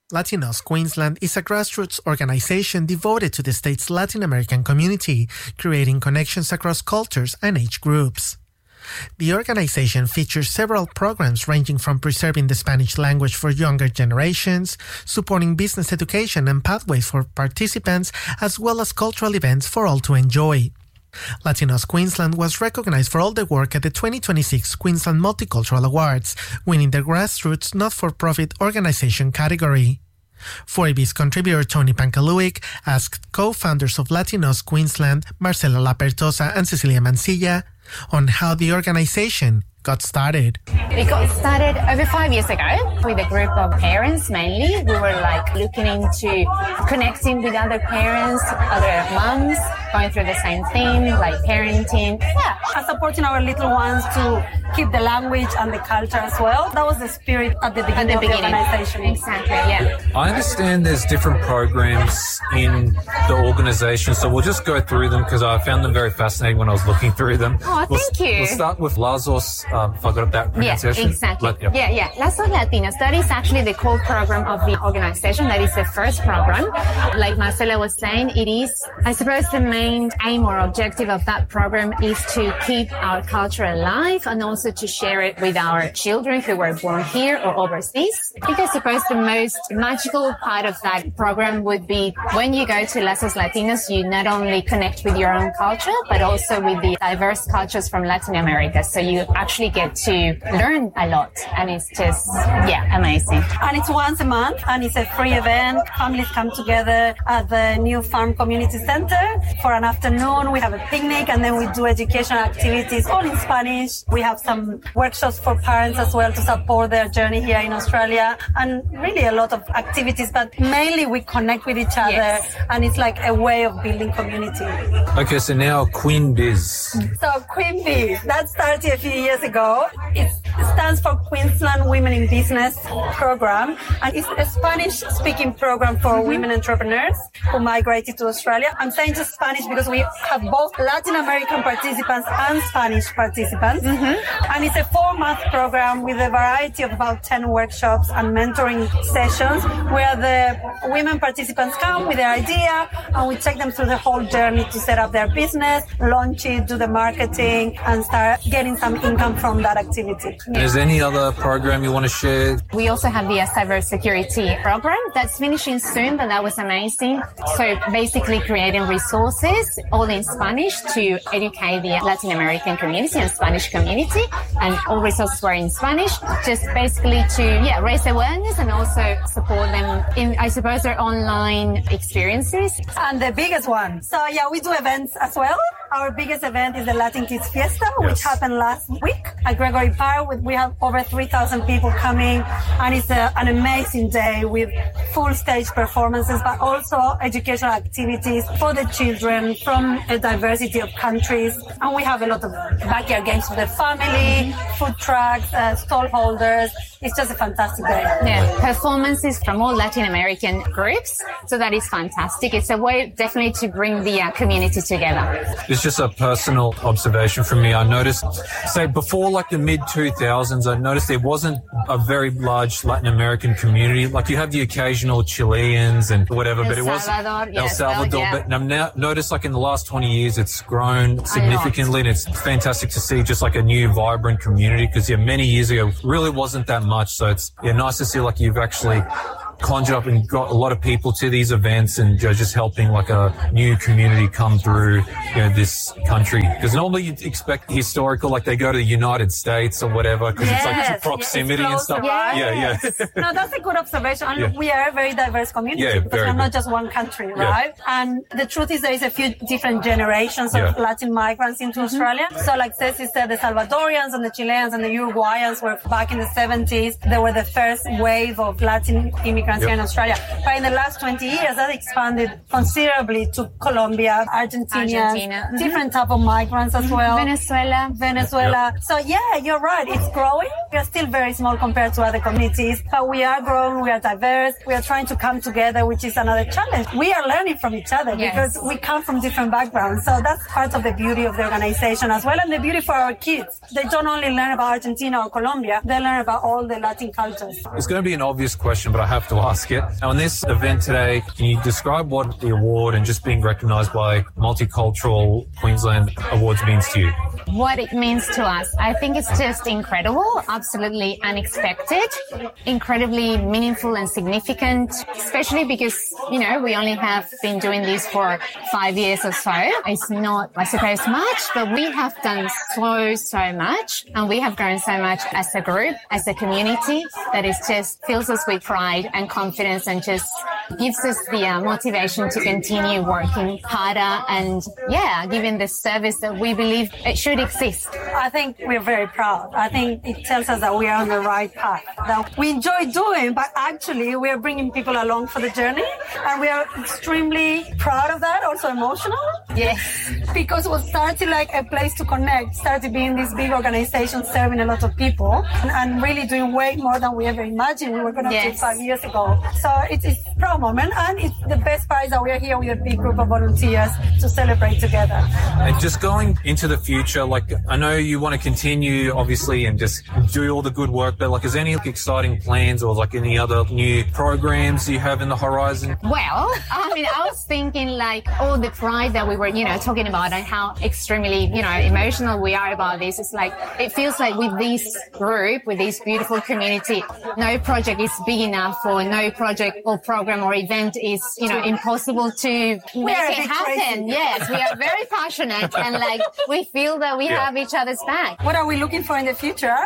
Latinos Queensland is a grassroots organization devoted to the state's Latin American community, creating connections across cultures and age groups. The organization features several programs ranging from preserving the Spanish language for younger generations, supporting business education and pathways for participants, as well as cultural events for all to enjoy. Latinos Queensland was recognized for all the work at the 2026 Queensland Multicultural Awards, winning the Grassroots Not-for-Profit Organization category. 4AB's contributor Tony Pankaluik asked co-founders of Latinos Queensland, Marcela Lapertosa and Cecilia Mancilla, on how the organization got started. It got started over 5 years ago with a group of parents mainly. We were looking into connecting with other parents, other moms, going through the same thing, like parenting. Yeah, and supporting our little ones to keep the language and the culture as well. That was the spirit at the beginning of the organization. Exactly, yeah. I understand there's different programs in the organization, so we'll just go through them because I found them very fascinating when I was looking through them. Oh, thank you. We'll start with Lazos, if I got that pronunciation. Yeah, exactly. Lazos Latinos, that is actually the core program of the organization. That is the first program. Like Marcela was saying, it is, I suppose, the main aim or objective of that program is to keep our culture alive and also to share it with our children who were born here or overseas. I think I suppose the most magical part of that program would be when you go to Lazos Latinos, you not only connect with your own culture, but also with the diverse cultures from Latin America. So you actually get to learn a lot, and it's just, amazing. And it's once a month, and it's a free event. Families come together at the New Farm Community Center for an afternoon. We have a picnic, and then we do educational activities, all in Spanish. We have some workshops for parents as well to support their journey here in Australia, and really a lot of activities, but mainly we connect with each other, and it's like a way of building community. Okay, so now Queen Biz. So Queen Biz, that started a few years ago. It stands for Queensland Women in Business program, and it's a Spanish-speaking program for women entrepreneurs who migrated to Australia. I'm saying just Spanish because we have both Latin American participants and Spanish participants. And it's a 4-month program with a variety of about 10 workshops and mentoring sessions where the women participants come with their idea and we take them through the whole journey to set up their business, launch it, do the marketing, and start getting some income from that activity. Is there any other program you want to share? We also have the cybersecurity program that's finishing soon, but that was amazing. So basically creating resources all in Spanish to educate the Latin American community and Spanish community, and all resources were in Spanish, just basically to raise awareness and also support them in, I suppose, their online experiences. And the biggest one. So we do events as well. Our biggest event is the Latin Kids Fiesta, which happened last week at Gregory Park. We have over 3,000 people coming, and it's an amazing day with full stage performances, but also educational activities for the children from a diversity of countries. And we have a lot of backyard games for the family, food trucks, stall holders. It's just a fantastic day. Yeah, performances from all Latin American groups. So that is fantastic. It's a way definitely to bring the community together. It's just a personal observation from me. I noticed, say, before the mid-2000s, I noticed there wasn't a very large Latin American community. Like you have the occasional Chileans and whatever, but it wasn't El Salvador. But I've now noticed in the last 20 years, it's grown significantly, and it's fantastic to see just a new vibrant community because many years ago really wasn't that much. So it's nice to see you've actually conjured up and got a lot of people to these events and just helping a new community come through this country, because normally you'd expect historical they go to the United States or whatever because it's proximity and stuff. No, that's a good observation. And we are a very diverse community because we're not just one country, right? And the truth is there is a few different generations of Latin migrants into Australia. So like Ceci said, the Salvadorians and the Chileans and the Uruguayans were back in the 70s. They were the first wave of Latin immigrants here in Australia. But in the last 20 years, that expanded considerably to Colombia, Argentina. Different type of migrants as well. Venezuela. So you're right. It's growing. We are still very small compared to other communities, but we are growing. We are diverse. We are trying to come together, which is another challenge. We are learning from each other because we come from different backgrounds. So that's part of the beauty of the organization as well, and the beauty for our kids. They don't only learn about Argentina or Colombia, they learn about all the Latin cultures. It's going to be an obvious question, but I have to to ask it. Now, on this event today, can you describe what the award and just being recognised by Multicultural Queensland Awards means to you? What it means to us, I think it's just incredible, absolutely unexpected, incredibly meaningful and significant, especially because, you know, we only have been doing this for 5 years or so. It's not, I suppose, much, but we have done so much, and we have grown so much as a group, as a community, that it just fills us with pride and confidence and just gives us the motivation to continue working harder and, giving the service that we believe it should exist. I think we're very proud. I think it tells us that we are on the right path, that we enjoy doing, but actually we are bringing people along for the journey, and we are extremely proud of that, also emotional. Yes. Because it was started like a place to connect, started being this big organization serving a lot of people and really doing way more than we ever imagined we were going to do 5 years ago. So it's a proud moment, and it's the best part is that we are here with a big group of volunteers to celebrate together. And just going into the future, like I know you want to continue obviously and just do all the good work, but like is there any exciting plans or like any other new programs you have in the horizon? Well, I mean, I was thinking like all the pride that we were, you know, talking about and how extremely, you know, emotional we are about this. It's like, it feels like with this group, with this beautiful community, no project is big enough, or no project or program or event is, you know, impossible to make it happen. Yes, we are very passionate and like we feel that we have each other's back. What are we looking for in the future?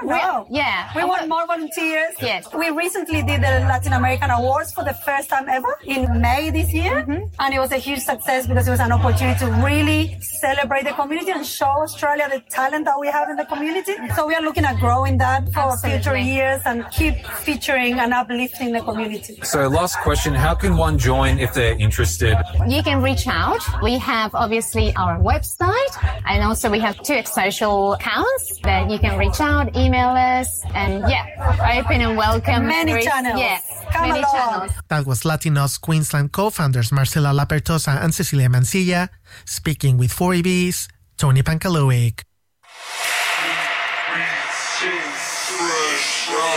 We want more volunteers. Yes. We recently did the Latin American Awards for the first time ever in May this year. And it was a huge success because it was an opportunity to really celebrate the community and show Australia the talent that we have in the community. So we are looking at growing that for future years and keep featuring and uplifting the community. So last question, how can one join if they're interested? You can reach out. We have obviously our website, and also we have 2 social accounts that you can reach out, email us, and open and welcome. Many channels. Yes, Come many along. channels. That was Latinos Queensland co-founders Marcela Lapertosa and Cecilia Mancilla speaking with 4EB's Tony Pankalowick.